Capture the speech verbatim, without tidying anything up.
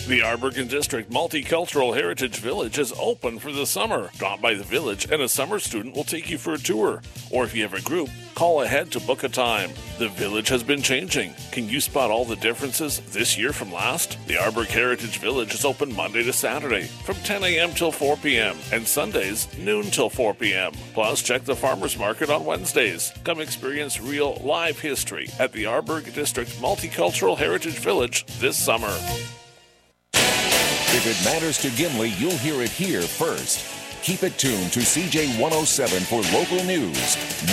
The Arborg District Multicultural Heritage Village is open for the summer. Drop by the village and a summer student will take you for a tour. Or if you have a group, call ahead to book a time. The village has been changing. Can you spot all the differences this year from last? The Arborg Heritage Village is open Monday to Saturday from ten a.m. till four p.m. and Sundays noon till four p.m. Plus, check the farmers market on Wednesdays. Come experience real live history at the Arborg District Multicultural Heritage Village this summer. If it matters to Gimli, you'll hear it here first. Keep it tuned to C J one oh seven for local news.